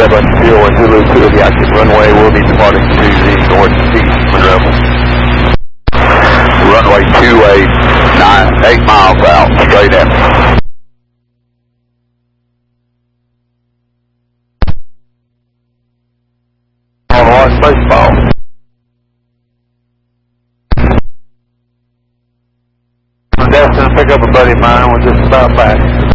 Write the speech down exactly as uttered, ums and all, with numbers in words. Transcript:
seven, zero one Zulu, clear the active runway. We'll be departing to the northeast, Monroe. Runway two eight, nine, eight miles out, straight in. On one baseball. I'm destined to pick up a buddy of mine. We're just about back.